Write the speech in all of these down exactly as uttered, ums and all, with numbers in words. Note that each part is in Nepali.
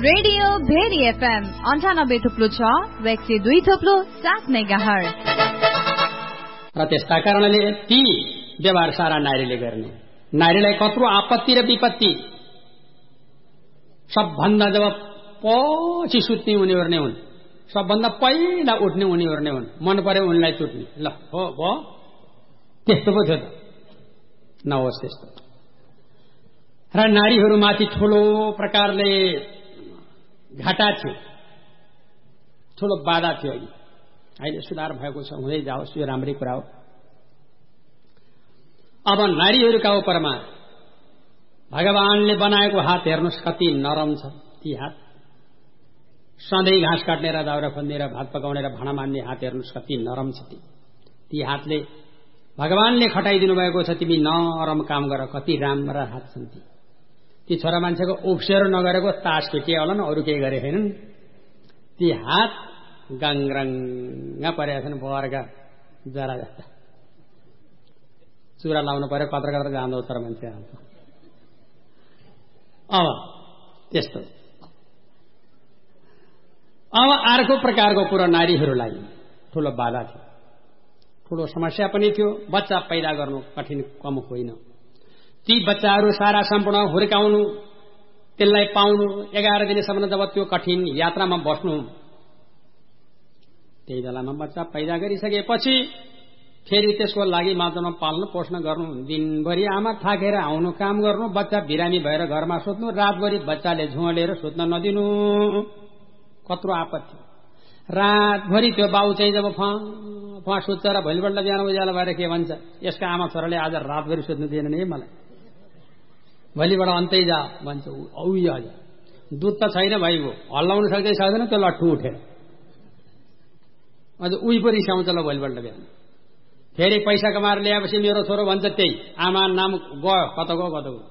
रेडियो भेरी एफएम अन्ठानब्बे थुप्लो छ वेक्सी दुई थुप्लो सात मेगाहर्ज। र त्यसका कारणले ती व्यवहार सारा नारीले गर्ने। नारीलाई कत्रो आपत्ति र विपत्ति सबभन्दा जब पछि सुत्ने उनीहरू नै हुन्, सबभन्दा पहिला उठ्ने उनीहरू नै हुन्। मन पर्यो उनलाई चुट्ने। ल हो भयो त्यस्तो पो थियो त, नहोस् त्यस्तो। र नारीहरूमाथि ठूलो प्रकारले घाटा थियो, ठूलो बाधा थियो। अहिले अहिले सुधार भएको छ, हुँदै जाओस्, यो राम्रै कुरा हो। अब नारीहरूका उपरमा भगवानले बनाएको हात हेर्नुहोस् कति नरम छ। ती हात सधैँ घाँस काट्ने र दाउरा खोज्ने र भात पकाउने र भाँडा मान्ने हात हेर्नुहोस् कति नरम छ। ती ती हातले भगवानले खटाइदिनु भएको छ, तिमी नरम काम गर। कति राम्रा हात छन् ती। ती छोरा मान्छेको उफ्सेर नगरेको तास फेटिए होला न, अरू केही गरे छैनन्। ती हात गाङराङ परेका छन्, बर्गा जरा जस्ता। चुरा लाउनु पर्यो, कत्र कत्र जाँदो छोरा मान्छे। अब त्यस्तो। अब अर्को प्रकारको कुरो नारीहरूलाई ठूलो बाधा थियो, ठूलो समस्या पनि थियो। बच्चा पैदा गर्नु कठिन कम होइन। ती बच्चाहरू सारा सम्पूर्ण हुर्काउनु, त्यसलाई पाउनु, एघार दिनसम्म जब त्यो कठिन यात्रामा बस्नु, त्यही बेलामा बच्चा पैदा गरिसकेपछि फेरि त्यसको लागि मात्रामा पाल्नु पोषण गर्नु, दिनभरि आमा थाकेर आउनु, काम गर्नु, बच्चा बिरामी भएर घरमा सुत्नु, रातभरि बच्चाले झुँडेर सुत्न नदिनु, कत्रो आपत्ति। रातभरि त्यो बाउ चाहिँ जब फा फा सुत्छ र भोलिपल्ट बिहान उज्यालो भएर के भन्छ, यसका आमा छोराले आज रातभरि सुत्नु दिएन नि मलाई, भोलिबाट अन्तै जा भन्छ। औ आज दुध त छैन भाइको, हल्लाउनु सक्दै सक्दैन, त्यो लट्ठु उठेर अझ उही पो रिसाउँछ। ल भोलिपल्ट बिहान फेरि पैसा कमाएर ल्याएपछि मेरो छोरो भन्छ त्यही आमा नाम गयो, कता गयो कता गयो।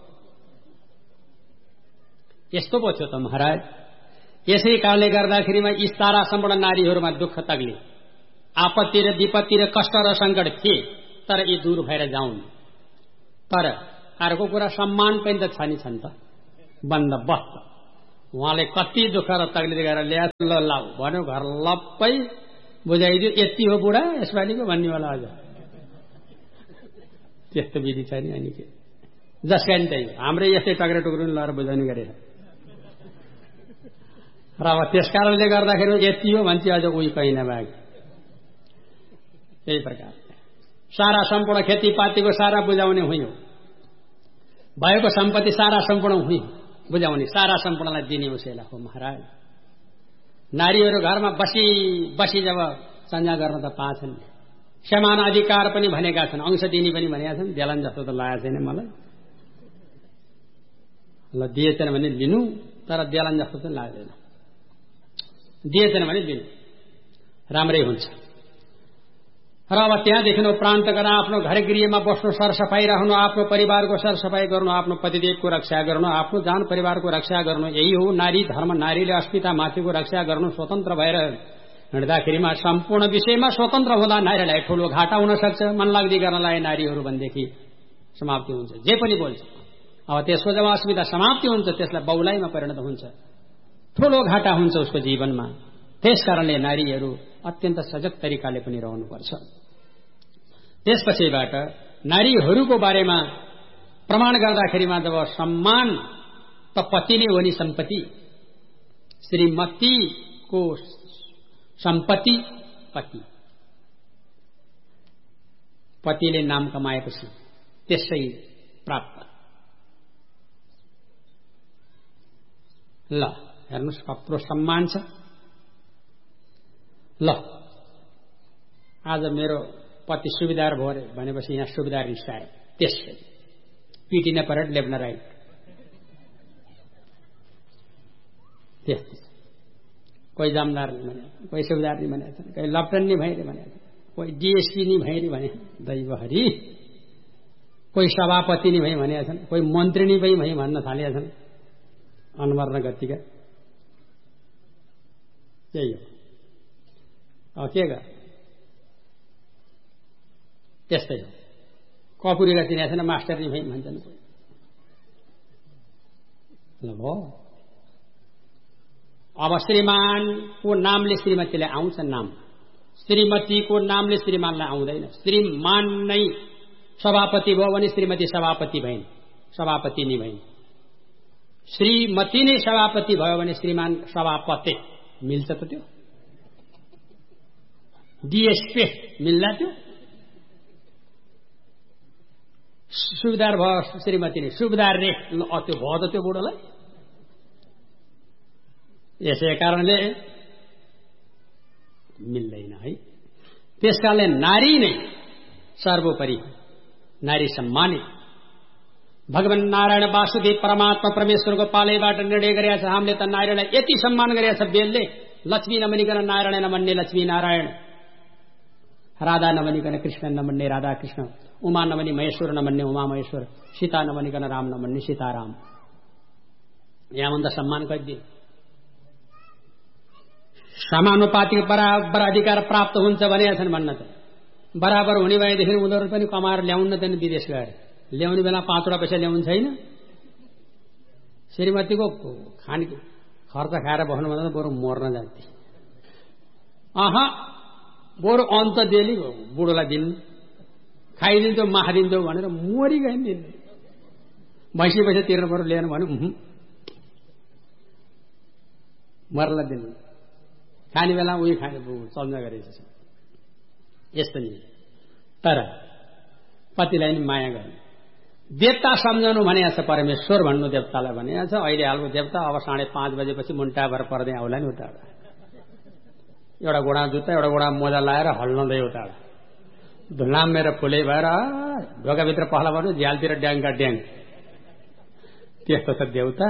यस्तो पो थियो त महाराज। यसै कारणले गर्दाखेरिमा यी सारा सम्पूर्ण नारीहरूमा दुःख तग्ले, आपत्ति र विपत्ति र कष्ट र सङ्कट थिए, तर यी दूर भएर जाउन्। तर अर्को कुरा सम्मान पनि त छ नि, छन् त बन्दोबस्त। उहाँले कति दुःख र तकलिफ गरेर ल्याए, ल लाऊ भन्यो, घर लप्पै बुझाइदियो, यति हो बुढा यसपालिको भन्ने होला। अझ त्यस्तो विधि छ नि। अनि के जसका नि त्यही हाम्रै यस्तै टक्रे टुक्रो लगाएर बुझाउने गरेर। र अब त्यस कारणले गर्दाखेरि यति हो भन्छ, अझ उही कहीँ नभए। यही प्रकार सारा सम्पूर्ण खेतीपातीको सारा बुझाउने होइन, भएको सम्पत्ति सारा सम्पूर्ण हुँ बुझाउने, सारा सम्पूर्णलाई दिने उसैलाई हो महाराज। नारीहरू घरमा बसी बसी जब सञ्जा गर्न त पाछन्, समान अधिकार पनि भनेका छन्, अंश दिने पनि भनेका छन्। देलन जस्तो त लागेको छैन मलाई। ल दिएछन् भने लिनु, तर देलन जस्तो चाहिँ लाग्दैन। दिएछन् भने लिनु, राम्रै हुन्छ। र अब त्यहाँदेखि उपरान्त गरेर आफ्नो घर गृहमा बस्नु, सरसफाई रहनु, आफ्नो परिवारको सरसफाई गर्नु, आफ्नो पतिदेवको रक्षा गर्नु, आफ्नो जान परिवारको रक्षा गर्नु, यही हो नारी धर्म। नारीले अस्मिता माथिको रक्षा गर्नु, स्वतन्त्र भएर हिँड्दाखेरिमा सम्पूर्ण विषयमा स्वतन्त्र हुँदा नारीलाई ठूलो घाटा हुन सक्छ। मनलाग्दी गर्नलाई नारीहरू भनेदेखि समाप्ति हुन्छ, जे पनि बोल्छ। अब त्यसको जब अस्मिता समाप्ति हुन्छ, त्यसलाई बहुलाइमा परिणत हुन्छ, ठूलो घाटा हुन्छ उसको जीवनमा। त्यसकारणले नारीहरू अत्यन्त सजग तरिकाले पनि रहनुपर्छ। त्यसपछिबाट नारीहरूको बारेमा प्रमाण गर्दाखेरिमा जब सम्मान त पति नै हो नि सम्पत्ति, श्रीमतीको सम्पत्ति पति, पतिले नाम कमाएपछि त्यसै प्राप्त। ल हेर्नुहोस् कत्रो सम्मान छ। ल आज मेरो पति सुविधार भयो अरे भनेपछि यहाँ सुविधार रिसाए, त्यसै पिटिन परेड लेप्न राइट। त्यस्तै कोही जामदार नि भने, कोही सुविधार नि भनेका छन्, कोही लप्टन नि भइरे भनेका छन्, कोही डिएसपी नि भइरे भने दैवहरी, कोही सभापति नि भई भनेका छन्, कोही मन्त्री नि भई भई भन्न थालेका छन्। अनुमर्ण गतिका यही हो। अब के गर, त्यस्तै हो। कपुरीलाई चिनेको छैन, मास्टर नि भई भन्छन्। ल भयो अब श्रीमानको नामले श्रीमतीलाई आउँछ नाम, श्रीमतीको नामले श्रीमानलाई आउँदैन। श्रीमान नै सभापति भयो भने श्रीमती सभापति भइन्, सभापति नि भइन्। श्रीमती नै सभापति भयो भने श्रीमान सभापति मिल्छ त? त्यो डीएसपी मिल्ला? त्यो सुबेदार भयो श्रीमती नै, सुबेदार रे त्यो भयो त त्यो बुढोलाई। यसै कारणले मिल्दैन है। त्यसकारणले नारी नै सर्वोपरि, नारी सम्मानित। भगवान नारायण वासुदेव परमात्मा परमेश्वरको पालैबाट निर्णय गरेका छ, हामीले त नारायणलाई यति सम्मान गरेका छ बेलले, लक्ष्मी नमनिकन नारायण नमन्ने लक्ष्मी नारायण, राधा नमनिकन कृष्ण नमन्ने राधा कृष्ण, उमा नमनी महेश्वर नमन्ने उमा महेश्वर, सीता नमनिकन राम नमन्ने सीताराम। यहाँभन्दा सम्मान कति? समानुपातिक बराबर अधिकार प्राप्त हुन्छ भने छन् भन्न त। बराबर हुने भएदेखि उनीहरू पनि कमाएर ल्याउन त विदेश गएर, ल्याउने बेला पाँचवटा पैसा ल्याउनु छैन। श्रीमतीको खाने खर्च खाएर बस्नुभन्दा बरु मर्न जान्थे। अह बरु अन्त दिएली बुढोलाई दिनु, खाइदिन्छौ माखा दिन्छौ भनेर मरि गए नि। भैँसी पैसा तिर्नु पर्यो लिएर भन्यो मर्ला दिनु, खाने बेला उयो खाने चल्न गरेछ। यस्तो नि, तर पतिलाई नि माया गर्ने। देवता सम्झनु भने छ, परमेश्वर भन्नु देवतालाई भने छ। अहिले हालको देवता अब साढे पाँच बजेपछि मुन्टा भएर पर्दै आउला नि उता, एउटा गोडा जुत्ता एउटा गोडा मोजा लाएर हल्लाउँदै उता धुलाम मेरो फुलै भएर ढोकाभित्र पहला भन्नु, झ्यालतिर ड्याङका ड्याङ। त्यस्तो छ देवता,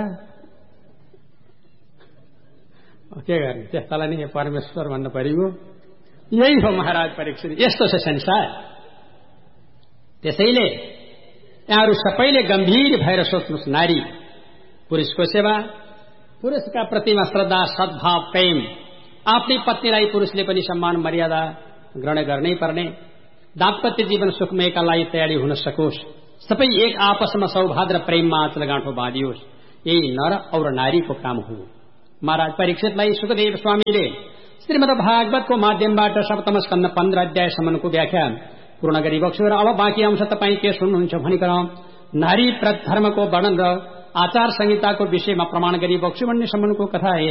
के गर्ने? त्यस्तालाई नि परमेश्वर भन्न परिगयो। यही हो महाराज परीक्षित, यस्तो छ संसार। त्यसैले यहाँहरू सबैले गम्भीर भएर सोच्नुहोस्। नारी पुरुषको सेवा, पुरुषका प्रतिमा श्रद्धा सद्भाव प्रेम, आफ्नै पत्नीलाई पुरुषले पनि सम्मान मर्यादा ग्रहण गर्नै पर्ने, दाम्पत्य जीवन सुखमयका लागि तयारी हुन सकोस्, सबै एक आपसमा सौभाद्र प्रेममा आँचल गाँठो बाँधियोस्, यही नर और नारीको काम हो। महाराज परीक्षितलाई सुखदेव स्वामीले श्रीमद् भागवतको माध्यमबाट सप्तम स्कन्द पन्ध्र अध्यायसम्मको व्याख्या पूर्ण गरी बक्स्यो र अब बाँकी अंश तपाईँ के सुन्नुहुन्छ भनिकन नारी धर्मको वर्णन र आचार संहिताको विषयमा प्रमाण गरी बक्स्यो भन्ने सम्बन्धको कथा